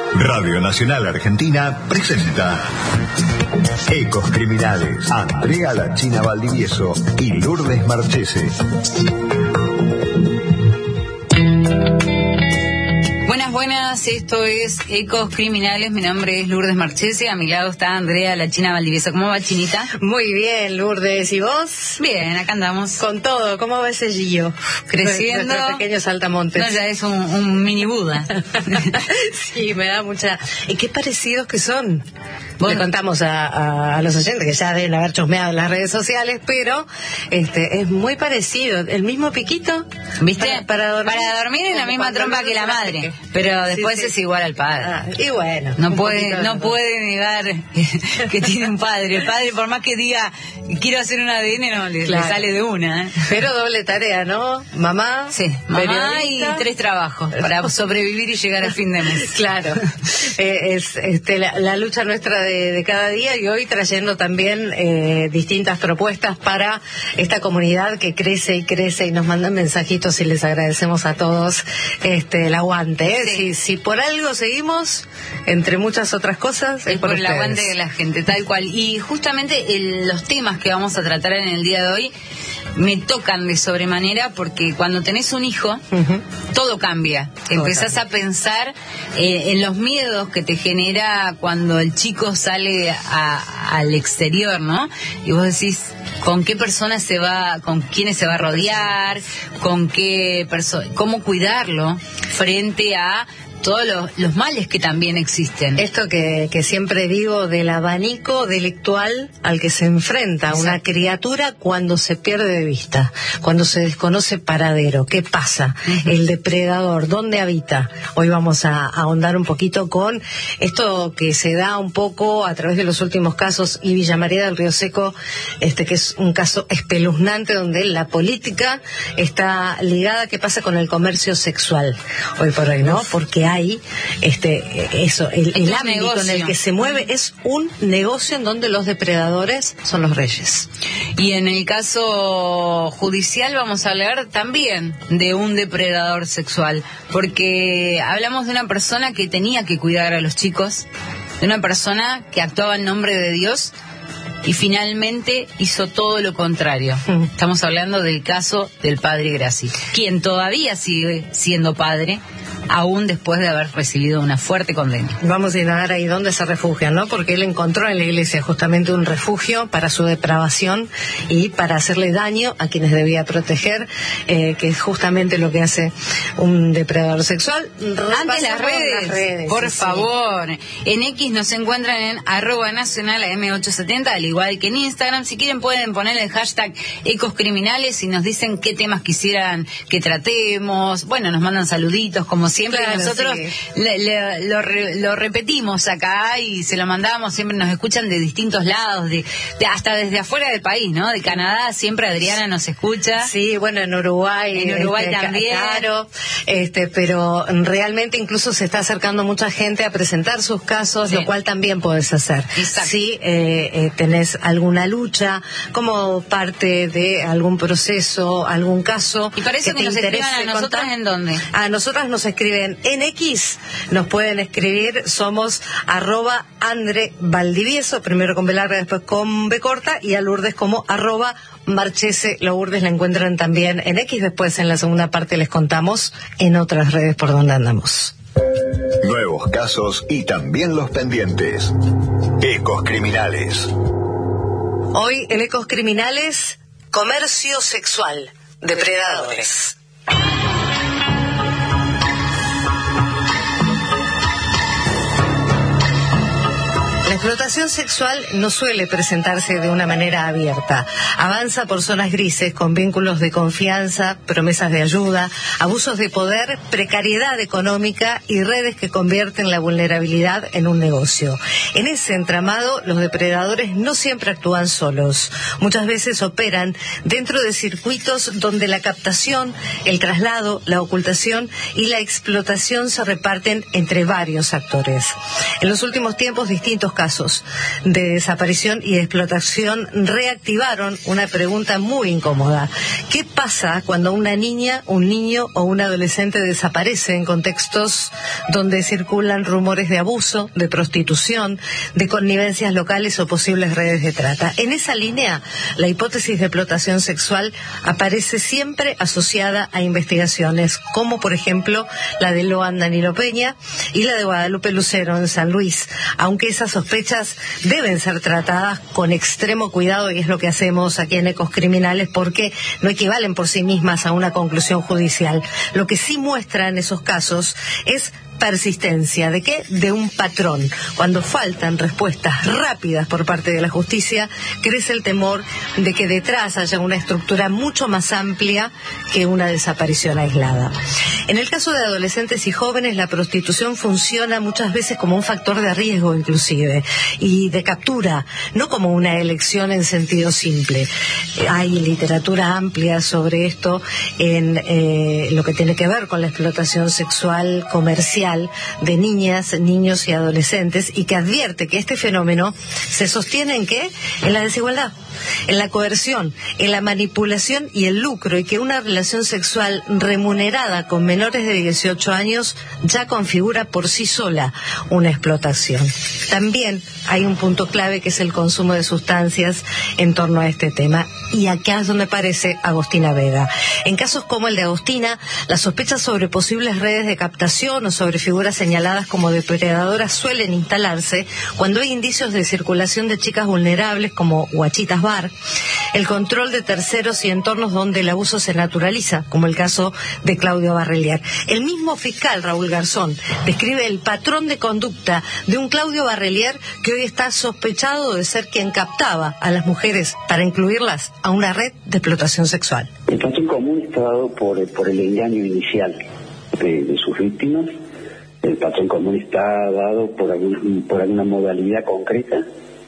Radio Nacional Argentina presenta Ecos Criminales. Andrea La China Valdivieso y Lourdes Marchese. Buenas, esto es Ecos Criminales, mi nombre es Lourdes Marchese, a mi lado está Andrea La China Valdivieso. ¿Cómo va, Chinita? Muy bien, Lourdes, ¿y vos? Bien, acá andamos. Con todo, ¿cómo va ese Gillo? Creciendo. Nuestro pequeño saltamontes. No, ya es un mini Buda. Sí, me da mucha... ¿Y qué parecidos que son? Bueno, le contamos a los oyentes que ya deben haber chusmeado en las redes sociales, pero es muy parecido. El mismo piquito, ¿viste? Para dormir en la misma trompa que la madre, pero después sí. Es igual al padre. Y bueno, no puede negar que tiene un padre. El padre, por más que diga quiero hacer un ADN, no le sale de una. Pero doble tarea, ¿no? Mamá, sí, mamá y 3 trabajos para sobrevivir y llegar a fin de mes. Claro, es la lucha nuestra de cada día, y hoy trayendo también distintas propuestas para esta comunidad que crece y crece, y nos mandan mensajitos y les agradecemos a todos el aguante. Sí. Si por algo seguimos, entre muchas otras cosas, es por el ustedes. Aguante de la gente, tal cual. Y justamente los temas que vamos a tratar en el día de hoy me tocan de sobremanera, porque cuando tenés un hijo, todo cambia. Empezás a pensar en los miedos que te genera cuando el chico sale al exterior, ¿no? Y vos decís, ¿con qué persona con quiénes se va a rodear? ¿Cómo cuidarlo frente a todos los males que también existen? Esto que siempre digo del abanico delictual al que se enfrenta una criatura cuando se pierde de vista, cuando se desconoce paradero. ¿Qué pasa? El depredador, ¿dónde habita? Hoy vamos a ahondar un poquito con esto que se da un poco a través de los últimos casos, y Villa María del Río Seco, que es un caso espeluznante donde la política está ligada a qué pasa con el comercio sexual hoy por hoy, ¿no? Porque hay el ámbito en el que se mueve es un negocio en donde los depredadores son los reyes. Y en el caso judicial vamos a hablar también de un depredador sexual, porque hablamos de una persona que tenía que cuidar a los chicos, de una persona que actuaba en nombre de Dios y finalmente hizo todo lo contrario. Estamos hablando del caso del padre Grassi, quien todavía sigue siendo padre, aún después de haber recibido una fuerte condena. Vamos a indagar ahí dónde se refugia, ¿no? Porque él encontró en la iglesia justamente un refugio para su depravación y para hacerle daño a quienes debía proteger, que es justamente lo que hace un depredador sexual. Ante las redes, por favor. En X nos encuentran en @nacionalm870, al igual que en Instagram. Si quieren pueden poner el hashtag Ecos Criminales y nos dicen qué temas quisieran que tratemos. Bueno, nos mandan saluditos como siempre. Claro, nosotros lo repetimos acá y se lo mandamos, siempre nos escuchan de distintos lados, hasta desde afuera del país, ¿no? De Canadá siempre Adriana nos escucha. Sí, bueno, en Uruguay también. Claro, pero realmente incluso se está acercando mucha gente a presentar sus casos, sí. Lo cual también podés hacer. Exacto. Si tenés alguna lucha como parte de algún proceso, algún caso. Y para eso que nos escriban a nosotras, ¿en dónde? A nosotras nos escriben en X, nos pueden escribir, somos @Andre Valdivieso, primero con B larga, después con B corta, y a Lourdes como @Marchese. Lourdes la encuentran también en X, después en la segunda parte les contamos en otras redes por donde andamos. Nuevos casos y también los pendientes. Ecos Criminales. Hoy en Ecos Criminales, comercio sexual, depredadores. La explotación sexual no suele presentarse de una manera abierta. Avanza por zonas grises con vínculos de confianza, promesas de ayuda, abusos de poder, precariedad económica y redes que convierten la vulnerabilidad en un negocio. En ese entramado, los depredadores no siempre actúan solos. Muchas veces operan dentro de circuitos donde la captación, el traslado, la ocultación y la explotación se reparten entre varios actores. En los últimos tiempos, distintos casos casos de desaparición y de explotación reactivaron una pregunta muy incómoda. ¿Qué pasa cuando una niña, un niño o un adolescente desaparece en contextos donde circulan rumores de abuso, de prostitución, de connivencias locales o posibles redes de trata? En esa línea, la hipótesis de explotación sexual aparece siempre asociada a investigaciones como, por ejemplo, la de Loan Danilo Peña y la de Guadalupe Lucero en San Luis, aunque esas sospechas deben ser tratadas con extremo cuidado, y es lo que hacemos aquí en Ecos Criminales, porque no equivalen por sí mismas a una conclusión judicial. Lo que sí muestran esos casos es persistencia. ¿De qué? De un patrón. Cuando faltan respuestas rápidas por parte de la justicia, crece el temor de que detrás haya una estructura mucho más amplia que una desaparición aislada. En el caso de adolescentes y jóvenes, la prostitución funciona muchas veces como un factor de riesgo, inclusive, y de captura, no como una elección en sentido simple. Hay literatura amplia sobre esto en lo que tiene que ver con la explotación sexual comercial de niñas, niños y adolescentes, y que advierte que este fenómeno se sostiene ¿en qué? En la desigualdad, en la coerción, en la manipulación y el lucro, y que una relación sexual remunerada con menores de 18 años ya configura por sí sola una explotación. También hay un punto clave, que es el consumo de sustancias en torno a este tema, y acá es donde aparece Agostina Vega. En casos como el de Agostina, las sospechas sobre posibles redes de captación o sobre figuras señaladas como depredadoras suelen instalarse cuando hay indicios de circulación de chicas vulnerables como guachitas bar, el control de terceros y entornos donde el abuso se naturaliza, como el caso de Claudio Barrelier. El mismo fiscal Raúl Garzón describe el patrón de conducta de un Claudio Barrelier que hoy está sospechado de ser quien captaba a las mujeres para incluirlas a una red de explotación sexual. El patrón común está dado por el engaño inicial de sus víctimas. El patrón común está dado por alguna modalidad concreta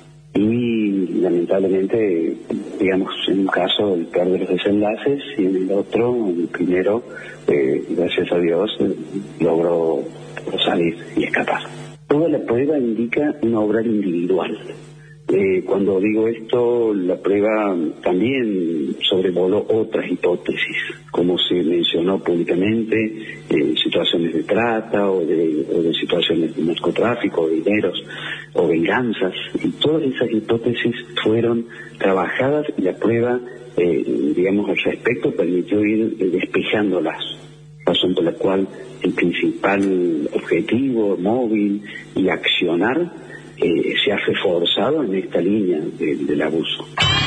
y lamentablemente, digamos, en un caso el peor de los desenlaces, y en el otro, el primero, gracias a Dios, logró salir y escapar. Toda la prueba indica un obrar individual. Cuando digo esto, la prueba también sobrevoló otras hipótesis, como se mencionó públicamente, situaciones de trata o de situaciones de narcotráfico, dineros o venganzas, y todas esas hipótesis fueron trabajadas, y la prueba, digamos, al respecto permitió ir despejándolas, razón por la cual el principal objetivo, móvil y accionar se ha reforzado en esta línea del abuso.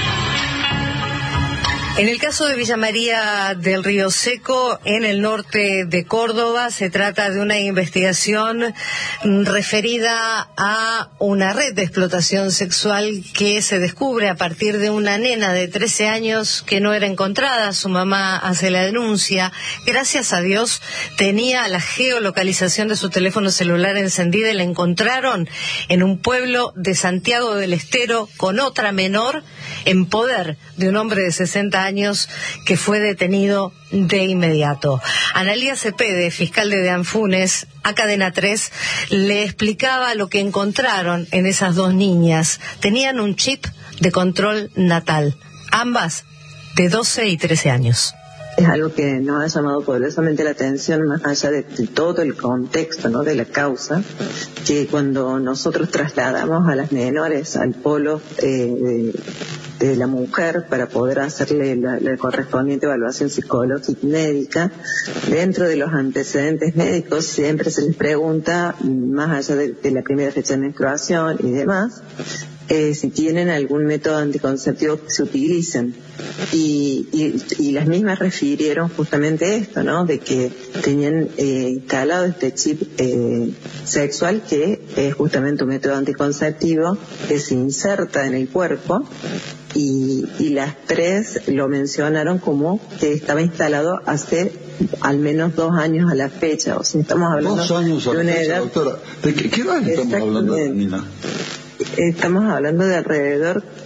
En el caso de Villa María del Río Seco, en el norte de Córdoba, se trata de una investigación referida a una red de explotación sexual que se descubre a partir de una nena de 13 años que no era encontrada. Su mamá hace la denuncia. Gracias a Dios tenía la geolocalización de su teléfono celular encendida, y la encontraron en un pueblo de Santiago del Estero con otra menor en poder de un hombre de 60 años que fue detenido de inmediato. Analía Cepede, fiscal de Deanfunes, a Cadena 3, le explicaba lo que encontraron en esas dos niñas. Tenían un chip de control natal, ambas de 12 y 13 años. Es algo que nos ha llamado poderosamente la atención, más allá de todo el contexto, ¿no?, de la causa, que cuando nosotros trasladamos a las menores al polo de la mujer para poder hacerle la correspondiente evaluación psicológica y médica, dentro de los antecedentes médicos siempre se les pregunta, más allá de la primera fecha de menstruación y demás, si tienen algún método anticonceptivo que se utilicen. Y las mismas refirieron justamente esto, ¿no?, de que tenían instalado este chip sexual, que es justamente un método anticonceptivo que se inserta en el cuerpo, y las tres lo mencionaron como que estaba instalado hace al menos 2 años a la fecha. O sea, estamos hablando 2 años a la fecha, doctora. ¿De qué edad estamos hablando, Nina? Estamos hablando de alrededor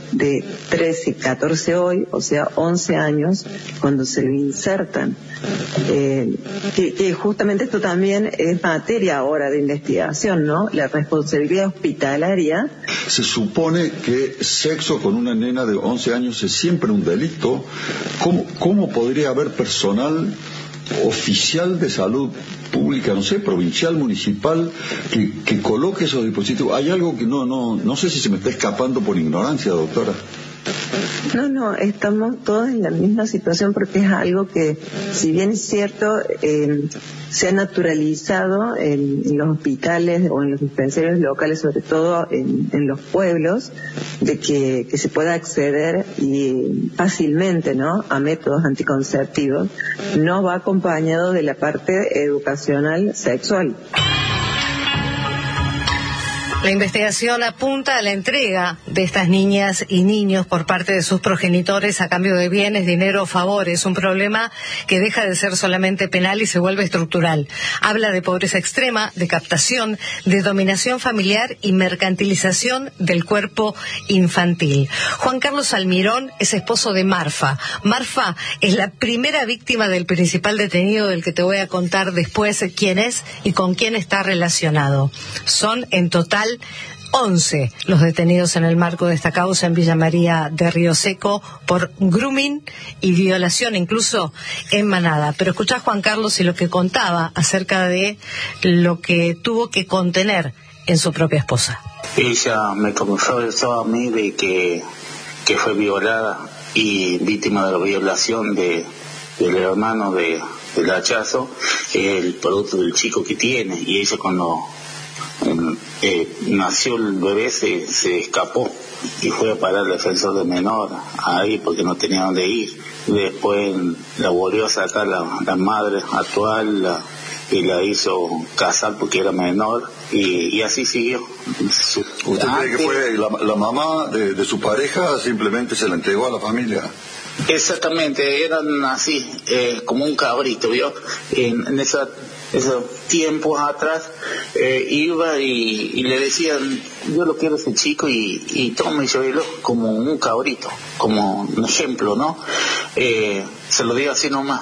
de 13, 14 hoy, o sea, 11 años, cuando se lo insertan. Que justamente esto también es materia ahora de investigación, ¿no? La responsabilidad hospitalaria. Se supone que sexo con una nena de 11 años es siempre un delito. ¿Cómo podría haber personal oficial de salud pública, no sé, provincial, municipal, que coloque esos dispositivos? Hay algo que no sé si se me está escapando por ignorancia, doctora. No, estamos todos en la misma situación, porque es algo que, si bien es cierto, se ha naturalizado en los hospitales o en los dispensarios locales, sobre todo en los pueblos, de que se pueda acceder fácilmente, ¿no?, a métodos anticonceptivos, no va acompañado de la parte educacional sexual. La investigación apunta a la entrega de estas niñas y niños por parte de sus progenitores a cambio de bienes, dinero o favores, un problema que deja de ser solamente penal y se vuelve estructural. Habla de pobreza extrema, de captación, de dominación familiar y mercantilización del cuerpo infantil. Juan Carlos Almirón es esposo de Marfa. Marfa es la primera víctima del principal detenido, del que te voy a contar después quién es y con quién está relacionado. Son en total 11 los detenidos en el marco de esta causa en Villa María de Río Seco por grooming y violación, incluso en manada. Pero escuchá a Juan Carlos y lo que contaba acerca de lo que tuvo que contener en su propia esposa. Ella me confesó a mí de que fue violada y víctima de la violación del hermano del hachazo, el producto del chico que tiene, y ella cuando nació el bebé se escapó y fue a parar al defensor de menor ahí porque no tenía dónde ir. Después la volvió a sacar la madre actual y la hizo casar porque era menor y así siguió. ¿Usted cree que fue la mamá de su pareja, simplemente se la entregó a la familia? Exactamente, eran así, como un cabrito, ¿vio? En esos tiempos atrás iba y le decían, yo lo quiero a ese chico y toma y llévelo, como un cabrito, como un ejemplo, ¿no? Se lo digo así nomás.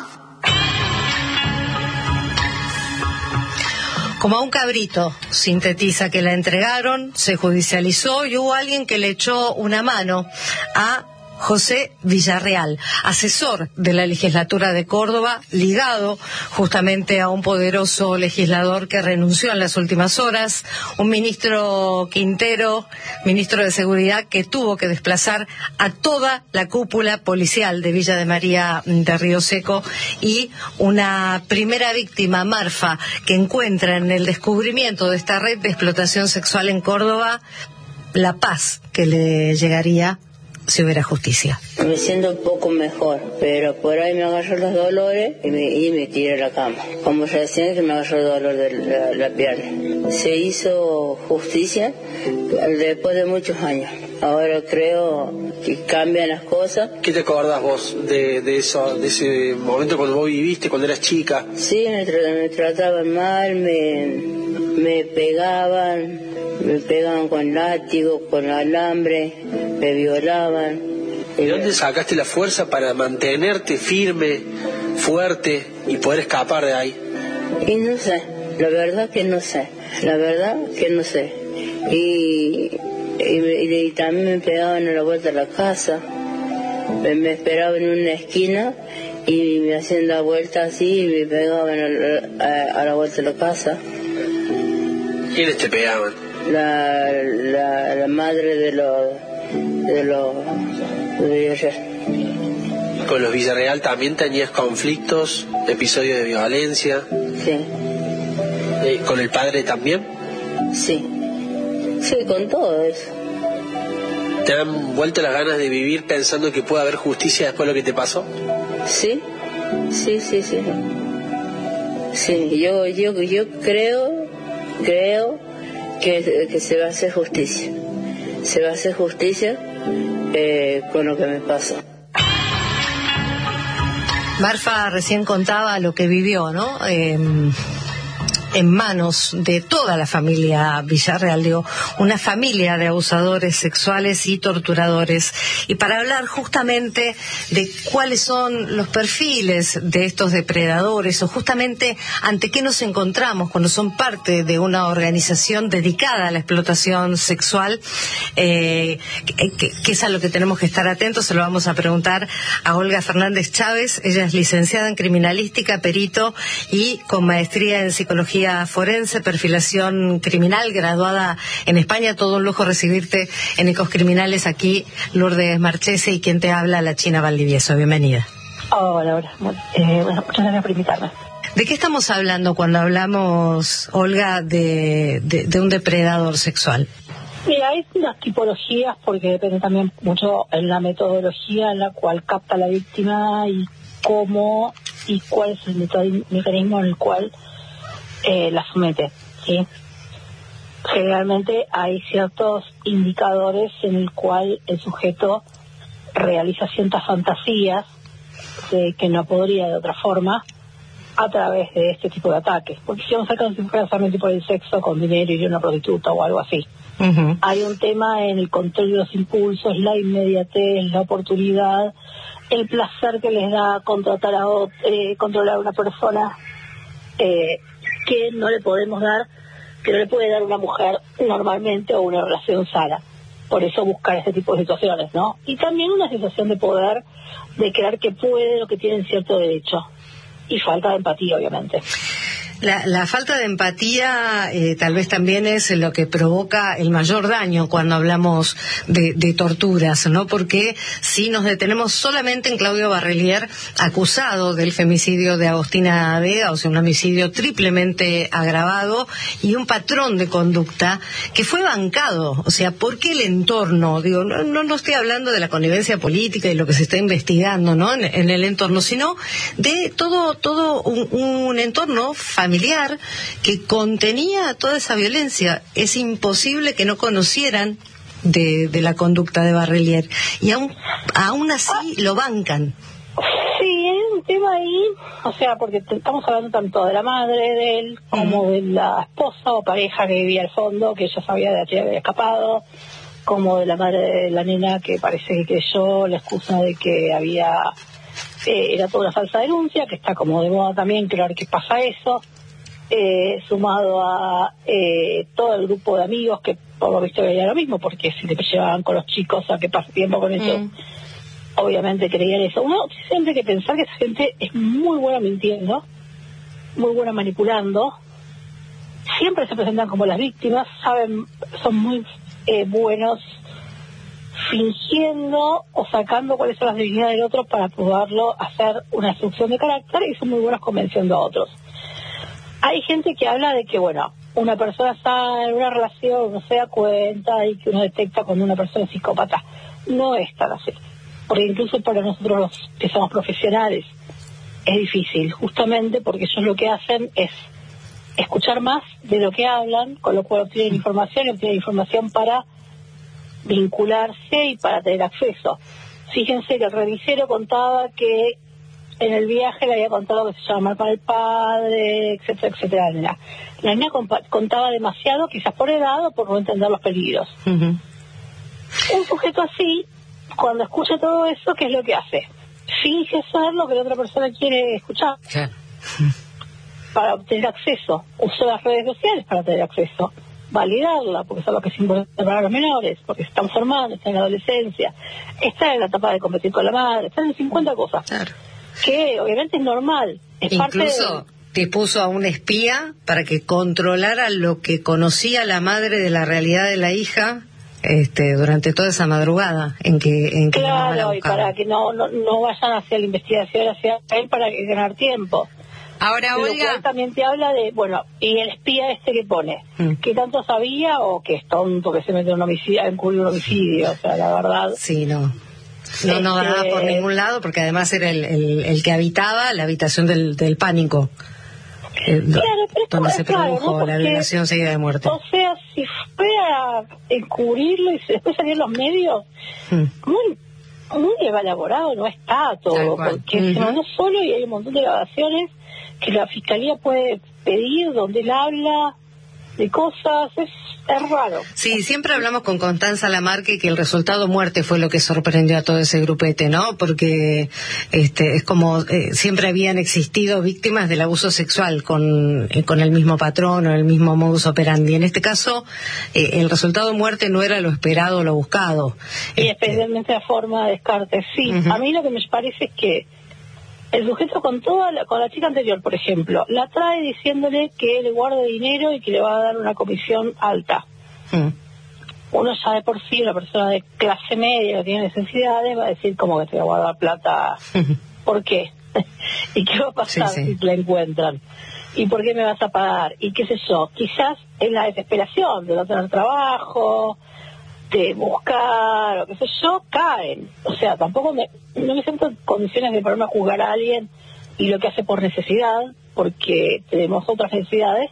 Como a un cabrito, sintetiza, que la entregaron, se judicializó y hubo alguien que le echó una mano a José Villarreal, asesor de la legislatura de Córdoba, ligado justamente a un poderoso legislador que renunció en las últimas horas, un ministro Quintero, ministro de Seguridad, que tuvo que desplazar a toda la cúpula policial de Villa de María de Río Seco, y una primera víctima, Marfa, que encuentra en el descubrimiento de esta red de explotación sexual en Córdoba la paz que le llegaría si hubiera justicia. Me siento un poco mejor, pero por ahí me agarró los dolores y me tiré a la cama. Como recién que me agarró el dolor de la pierna. Se hizo justicia después de muchos años. Ahora creo que cambian las cosas. ¿Qué te acordás vos de eso, de ese momento cuando vos viviste, cuando eras chica? Sí, me trataban mal, me pegaban con látigo, con alambre, me violaban. ¿Y dónde sacaste la fuerza para mantenerte firme, fuerte y poder escapar de ahí? Y no sé, la verdad que no sé. Y también me pegaban a la vuelta de la casa, me esperaban en una esquina y me hacían la vuelta así y me pegaban a la vuelta de la casa. ¿Quiénes te pegaban? La madre de Villarreal. ¿Con los Villarreal también tenías conflictos, episodios de violencia? Sí. ¿Con el padre también? Sí, con todo eso. ¿Te han vuelto las ganas de vivir pensando que puede haber justicia después de lo que te pasó? Sí. Sí, yo creo que se va a hacer justicia. Se va a hacer justicia con lo que me pasó. Marfa recién contaba lo que vivió, ¿no? en manos de toda la familia Villarreal, digo, una familia de abusadores sexuales y torturadores, y para hablar justamente de cuáles son los perfiles de estos depredadores, o justamente ante qué nos encontramos cuando son parte de una organización dedicada a la explotación sexual, que es a lo que tenemos que estar atentos. Se lo vamos a preguntar a Olga Fernández Chávez. Ella es licenciada en criminalística, perito y con maestría en psicología forense, perfilación criminal, graduada en España. Todo un lujo recibirte en Ecos Criminales. Aquí Lourdes Marchese y quien te habla, la China Valdivieso. Bienvenida. Hola. Bueno, muchas gracias por invitarme. ¿De qué estamos hablando cuando hablamos, Olga, de un depredador sexual? Mira, hay unas tipologías porque depende también mucho en la metodología en la cual capta la víctima y cómo y cuál es el mecanismo en el cual la somete, ¿sí? Generalmente hay ciertos indicadores en el cual el sujeto realiza ciertas fantasías que no podría de otra forma a través de este tipo de ataques. Porque si vamos a sacar solamente por el sexo con dinero y una prostituta o algo así. Uh-huh. Hay un tema en el control de los impulsos, la inmediatez, la oportunidad, el placer que les da controlar a una persona que no le podemos dar, que no le puede dar una mujer normalmente o una relación sana. Por eso buscar este tipo de situaciones, ¿no? Y también una sensación de poder, de creer que pueden o que tienen cierto derecho. Y falta de empatía, obviamente. La falta de empatía tal vez también es lo que provoca el mayor daño cuando hablamos de torturas, ¿no? Porque si nos detenemos solamente en Claudio Barrelier, acusado del femicidio de Agostina Vega, o sea, un homicidio triplemente agravado y un patrón de conducta que fue bancado. O sea, ¿por qué el entorno? Digo, no estoy hablando de la connivencia política y lo que se está investigando, ¿no? En el entorno, sino de todo un entorno familiar que contenía toda esa violencia. Es imposible que no conocieran de la conducta de Barrelier y aún así lo bancan. Sí, hay un tema ahí, o sea, porque estamos hablando tanto de la madre de él como de la esposa o pareja que vivía al fondo, que ella sabía de que había escapado, como de la madre de la nena que parece que creyó la excusa de que era toda una falsa denuncia, que está como de moda también creer que pasa eso. Sumado a todo el grupo de amigos que por lo visto veía lo mismo, porque si te llevaban con los chicos a que pase tiempo con ellos, obviamente creían eso. Uno siempre hay que pensar que esa gente es muy buena mintiendo, muy buena manipulando, siempre se presentan como las víctimas, son muy buenos fingiendo o sacando cuáles son las debilidades del otro para poderlo hacer una destrucción de carácter, y son muy buenos convenciendo a otros. Hay gente que habla de que, bueno, una persona está en una relación, no se da cuenta y que uno detecta cuando una persona es psicópata. No es tan así. Porque incluso para nosotros los que somos profesionales es difícil, justamente porque ellos lo que hacen es escuchar más de lo que hablan, con lo cual obtienen información para vincularse y para tener acceso. Fíjense que el revisero contaba que en el viaje le había contado que se iba a llamar para el padre, etcétera, etcétera. La niña contaba demasiado, quizás por edad o por no entender los peligros. Uh-huh. Un sujeto así, cuando escucha todo eso, ¿qué es lo que hace? Finge ser lo que la otra persona quiere escuchar. Claro. Para obtener acceso. Usa las redes sociales para tener acceso. Validarla, porque eso es lo que es importante para los menores, porque se están formando, están en la adolescencia, están en la etapa de competir con la madre, están en 50 cosas. Claro. Que obviamente es normal. Incluso te puso a un espía para que controlara lo que conocía la madre de la realidad de la hija durante toda esa madrugada en que claro, la y para que no vayan hacia la investigación hacia él para ganar tiempo. Ahora, Olga, también te habla de, bueno, y el espía que pone, ¿qué tanto sabía o que es tonto que se mete en un homicidio, encubrir un homicidio? O sea, la verdad. Sí, no daba por ningún lado, porque además era el que habitaba la habitación del pánico, donde se produjo la violación seguida de muerte. O sea, si fuera a encubrirlo y después salían los medios, muy elaborado no está todo, porque se mandó solo y hay un montón de grabaciones que la fiscalía puede pedir donde él habla de cosas, es raro. Sí, siempre hablamos con Constanza Lamarque que el resultado muerte fue lo que sorprendió a todo ese grupete, ¿no? Porque es como siempre habían existido víctimas del abuso sexual con el mismo patrón o el mismo modus operandi. En este caso, el resultado muerte no era lo esperado o lo buscado. Y especialmente la forma de descarte. Sí, a mí lo que me parece es que el sujeto con la chica anterior, por ejemplo, la trae diciéndole que le guarde dinero y que le va a dar una comisión alta. Uno ya de por sí, una persona de clase media que tiene necesidades, va a decir como que te va a guardar plata. ¿Por qué? ¿Y qué va a pasar si la encuentran? ¿Y por qué me vas a pagar? Y qué sé yo, quizás es la desesperación de no tener trabajo, de buscar, o qué sé yo, caen. O sea, tampoco no me siento en condiciones de ponerme a juzgar a alguien y lo que hace por necesidad, porque tenemos otras necesidades.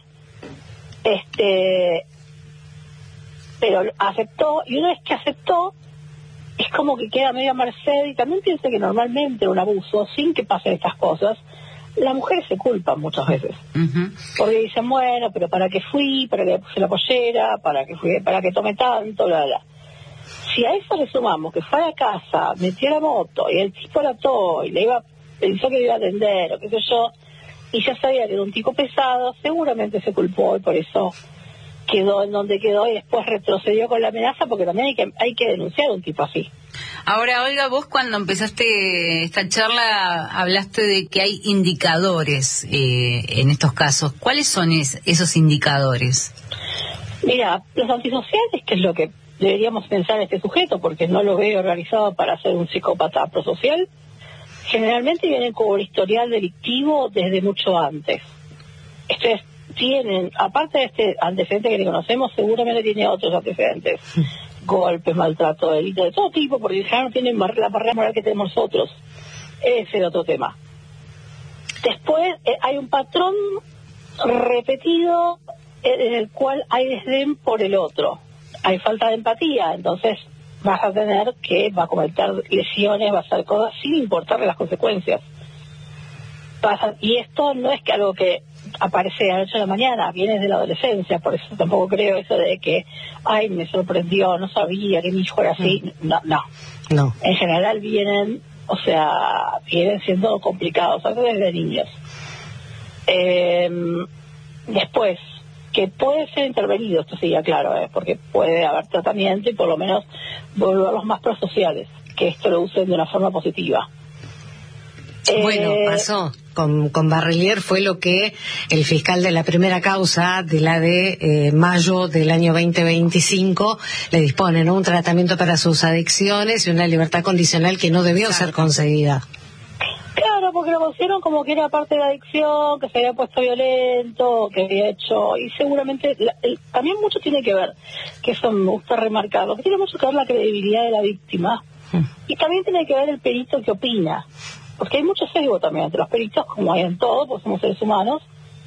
Pero aceptó, y una vez que aceptó, es como que queda medio a merced, y también pienso que normalmente un abuso, sin que pasen estas cosas, las mujeres se culpan muchas veces. Porque dicen, bueno, pero ¿para qué fui? ¿Para que puse la pollera? ¿Para que tomé tanto? Bla, bla. Si a eso le sumamos que fue a la casa, metió la moto, y el tipo la ató, y pensó que le iba a atender, o qué sé yo, y ya sabía que era un tipo pesado, seguramente se culpó, y por eso quedó en donde quedó, y después retrocedió con la amenaza, porque también hay que denunciar a un tipo así. Ahora, Olga, vos cuando empezaste esta charla hablaste de que hay indicadores en estos casos. ¿Cuáles son esos indicadores? Mira, los antisociales, que es lo que deberíamos pensar este sujeto, porque no lo veo organizado para ser un psicópata prosocial, generalmente vienen con un historial delictivo desde mucho antes. Tienen, aparte de este antecedente que le conocemos, seguramente tiene otros antecedentes. Golpes, maltrato, delitos de todo tipo, porque ya no tienen la barrera moral que tenemos nosotros. Ese es el otro tema. Después hay un patrón repetido en el cual hay desdén por el otro. Hay falta de empatía, entonces vas a tener que va a cometer lesiones, va a hacer cosas sin importarle las consecuencias. Y esto no es que algo que aparece de la noche a la mañana, viene de la adolescencia, por eso tampoco creo eso de que, ay, me sorprendió, no sabía que mi hijo era así. No. En general vienen siendo complicados, desde niños. Después, que puede ser intervenido, esto sí, ya claro, porque puede haber tratamiento y por lo menos volverlos más prosociales, que esto lo usen de una forma positiva. Bueno, pasó con Barrelier, fue lo que el fiscal de la primera causa, de la de mayo del año 2025, le dispone, ¿no? Un tratamiento para sus adicciones y una libertad condicional que no debió ser concedida. Claro, porque lo consideraron como que era parte de la adicción, que se había puesto violento, que había hecho, y seguramente también mucho tiene que ver, que eso me gusta remarcarlo, que tiene mucho que ver la credibilidad de la víctima, y también tiene que ver el perito que opina. Porque hay mucho sesgo también entre los peritos, como hay en todo, porque somos seres humanos,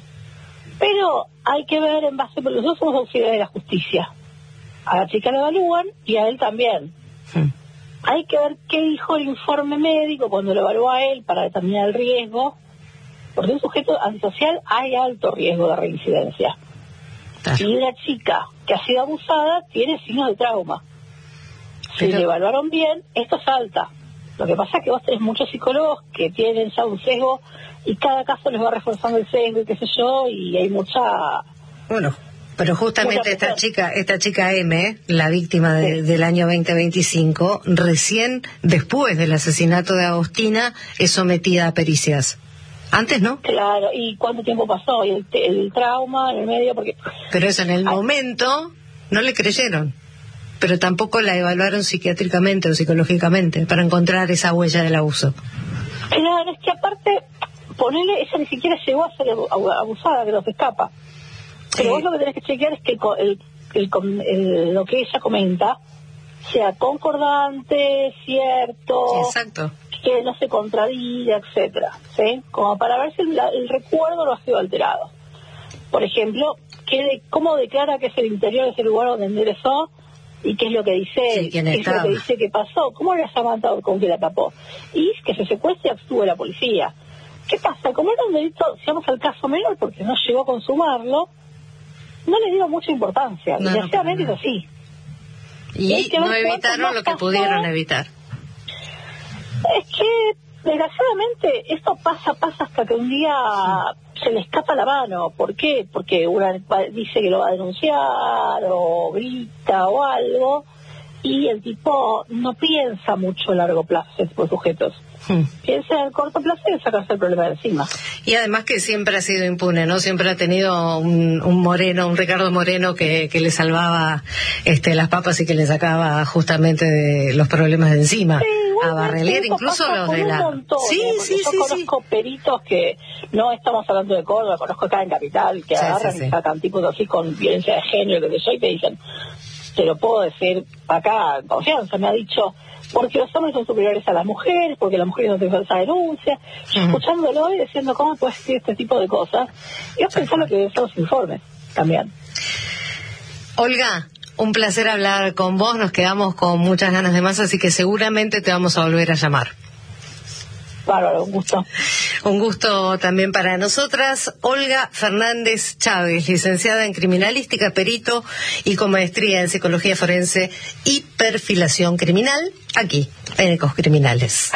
pero hay que ver en base, porque nosotros somos auxiliares de la justicia. A la chica la evalúan y a él también. Hay que ver qué dijo el informe médico cuando lo evaluó a él para determinar el riesgo, porque un sujeto antisocial hay alto riesgo de reincidencia. Y una chica que ha sido abusada tiene signos de trauma. Si le evaluaron bien, esto salta. Lo que pasa es que vos tenés muchos psicólogos que tienen ya un sesgo y cada caso les va reforzando el sesgo y qué sé yo, y hay mucha... Bueno, pero justamente esta chica M, la víctima del año 2025, recién después del asesinato de Agostina es sometida a pericias. Antes, ¿no? Claro, ¿y cuánto tiempo pasó? Y el trauma en el medio, porque... Pero eso en el momento no le creyeron. Pero tampoco la evaluaron psiquiátricamente o psicológicamente para encontrar esa huella del abuso. Claro, es que aparte, ella ni siquiera llegó a ser abusada, que nos escapa. Pero vos lo que tenés que chequear es que lo que ella comenta sea concordante, cierto, exacto, que no se contradiga, etcétera, ¿sí? Como para ver si el recuerdo no ha sido alterado. Por ejemplo, cómo declara que es el interior de ese lugar donde enderezó, ¿Y qué es lo que dice él? Sí, ¿quién ¿Qué es estaba? lo que dice que pasó? ¿Cómo la ha matado? ¿Con qué la tapó? Y que se secuestre y actúe la policía. ¿Qué pasa? Como era un delito, si vamos al caso menor, porque no llegó a consumarlo, no le dio mucha importancia. Desgraciadamente es así. Y no evitaron lo que pudieron evitar. Es que, desgraciadamente, esto pasa hasta que un día se le escapa la mano. ¿Por qué? Porque una dice que lo va a denunciar, o grita, o algo, y el tipo no piensa mucho a largo plazo, ese tipo de sujetos. Piensa en el corto plazo y sacarse el problema de encima. Y además que siempre ha sido impune, ¿no? Siempre ha tenido un Moreno, un Ricardo Moreno que le salvaba las papas y que le sacaba justamente de los problemas de encima. A Barrelier, incluso los de la... Yo conozco peritos que, no estamos hablando de Córdoba, conozco acá en Capital, que agarran y sacan tipos así con violencia de género, que yo, y te dicen, te lo puedo decir acá en confianza, me ha dicho, porque los hombres son superiores a las mujeres, porque las mujeres no tienen falsa denuncia. Yo escuchándolo y diciendo, ¿cómo puedes decir este tipo de cosas? Y yo pensando que son los informes también. Olga, un placer hablar con vos, nos quedamos con muchas ganas de más, así que seguramente te vamos a volver a llamar. Bárbaro, un gusto. Un gusto también para nosotras. Olga Fernández Chávez, licenciada en Criminalística, perito y con maestría en Psicología Forense y Perfilación Criminal, aquí, en Ecos Criminales.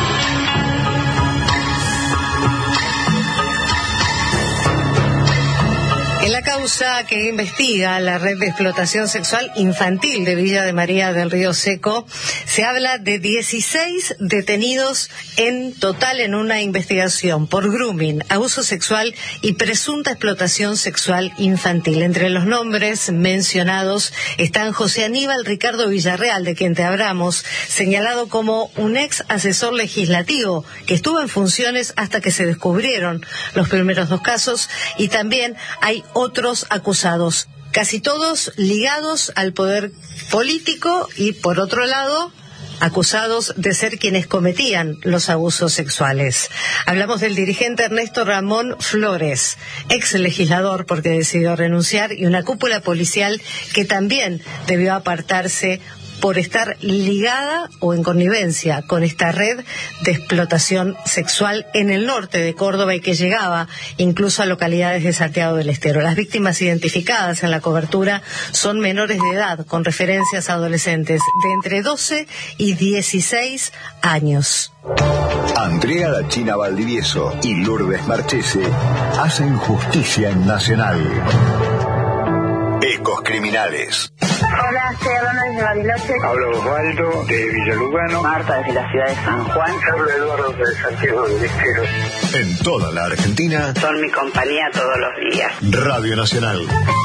En la causa que investiga la red de explotación sexual infantil de Villa de María del Río Seco, se habla de 16 detenidos en total en una investigación por grooming, abuso sexual y presunta explotación sexual infantil. Entre los nombres mencionados están José Aníbal Ricardo Villarreal, de quien te hablamos, señalado como un ex asesor legislativo que estuvo en funciones hasta que se descubrieron los primeros dos casos, y también hay otros acusados, casi todos ligados al poder político y, por otro lado, acusados de ser quienes cometían los abusos sexuales. Hablamos del dirigente Ernesto Ramón Flores, ex legislador porque decidió renunciar, y una cúpula policial que también debió apartarse por estar ligada o en connivencia con esta red de explotación sexual en el norte de Córdoba, y que llegaba incluso a localidades de Santiago del Estero. Las víctimas identificadas en la cobertura son menores de edad, con referencias a adolescentes de entre 12 y 16 años. Andrea La China Valdivieso y Lourdes Marchese hacen justicia en Nacional. Ecos Criminales. Hola, soy Alana desde Bariloche. Hablo Osvaldo de Villalugano. Marta desde la ciudad de San Juan. Hablo Eduardo de Santiago del Estero. En toda la Argentina. Son mi compañía todos los días. Radio Nacional.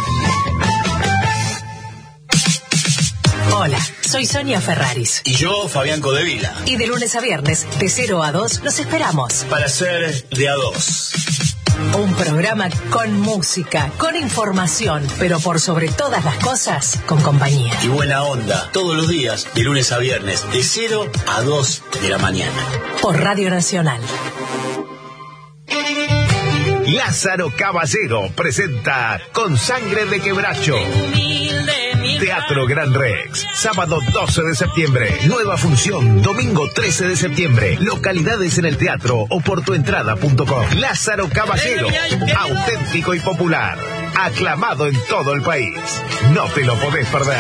Hola, soy Sonia Ferraris. Y yo, Fabián Codevila. Y de lunes a viernes, de 0 a 2, los esperamos. Para ser de a 2. Un programa con música, con información, pero por sobre todas las cosas, con compañía. Y buena onda, todos los días, de lunes a viernes, de 0 a 2 de la mañana. Por Radio Nacional. Lázaro Caballero presenta Con Sangre de Quebracho. Teatro Gran Rex, sábado 12 de septiembre, nueva función, domingo 13 de septiembre, localidades en el teatro o por tuentrada.com. Lázaro Caballero, auténtico y popular, aclamado en todo el país. No te lo podés perder.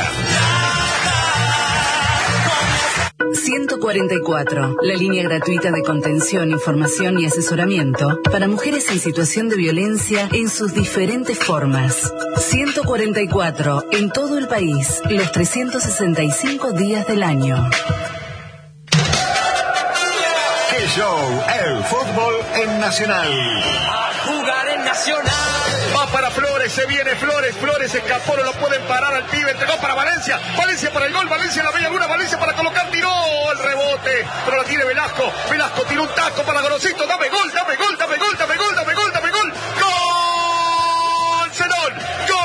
144, la línea gratuita de contención, información y asesoramiento para mujeres en situación de violencia en sus diferentes formas. 144, en todo el país, los 365 días del año. ¡Qué show! El fútbol en Nacional. A jugar en Nacional. Va para Flores, se viene Flores, Flores escapó, no lo pueden parar al pibe, entregó para Valencia, Valencia para el gol, Valencia en la media luna, Valencia para colocar, tiró el rebote, pero la tiene Velasco, Velasco tiró un taco para Gorosito, dame gol, dame gol, dame gol, dame gol, dame gol, dame gol, gol, Zenón, gol.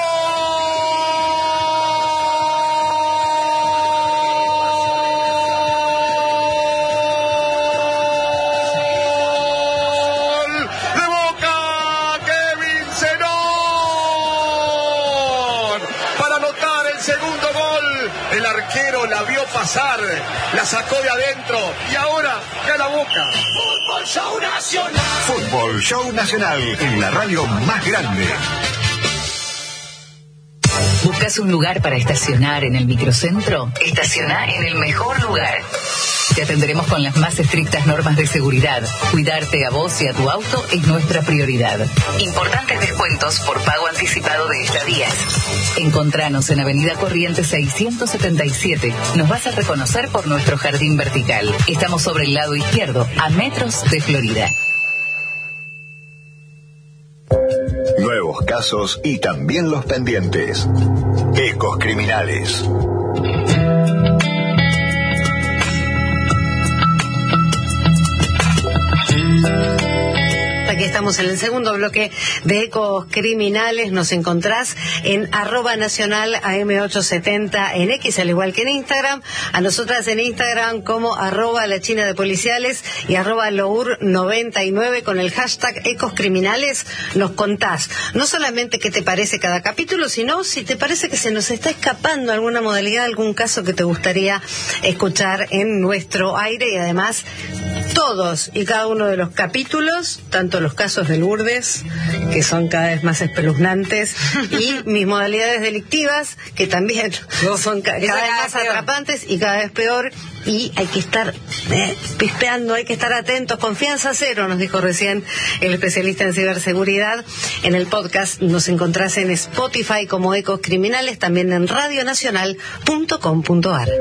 El arquero la vio pasar, la sacó de adentro y ahora cala Boca. Fútbol Show Nacional. Fútbol Show Nacional en la radio más grande. ¿Buscas un lugar para estacionar en el microcentro? Estaciona en el mejor lugar. Te atenderemos con las más estrictas normas de seguridad. Cuidarte a vos y a tu auto es nuestra prioridad. Importantes descuentos por pago anticipado de estadías. Encontranos en Avenida Corrientes 677. Nos vas a reconocer por nuestro jardín vertical. Estamos sobre el lado izquierdo, a metros de Florida. Nuevos casos y también los pendientes. Ecos Criminales. Aquí estamos en el segundo bloque de Ecos Criminales. Nos encontrás en @nacional AM870 en X, al igual que en Instagram. A nosotras en Instagram como @lachina de policiales y @lour99 con el hashtag Ecos Criminales. Nos contás no solamente qué te parece cada capítulo, sino si te parece que se nos está escapando alguna modalidad, algún caso que te gustaría escuchar en nuestro aire. Y además todos y cada uno de los capítulos, tanto los casos de Lourdes, que son cada vez más espeluznantes, y mis modalidades delictivas, que también son cada vez más atrapantes y cada vez peor, y hay que estar pispeando, hay que estar atentos. Confianza cero, nos dijo recién el especialista en ciberseguridad. En el podcast nos encontrás en Spotify como Ecos Criminales, también en radionacional.com.ar.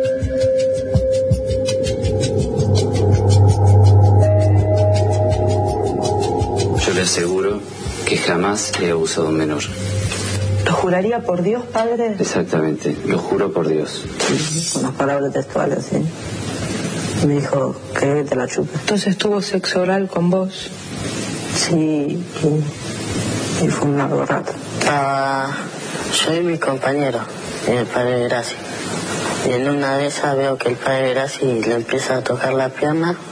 Yo le aseguro que jamás he abusado de un menor. ¿Lo juraría por Dios, padre? Exactamente, lo juro por Dios. Con las palabras textuales, sí. Me dijo que te la chupa. Entonces tuvo sexo oral con vos. Sí, y fue un largo rato. Soy mi compañero, el padre Graci. Y en una de esas veo que el padre Graci le empieza a tocar la pierna.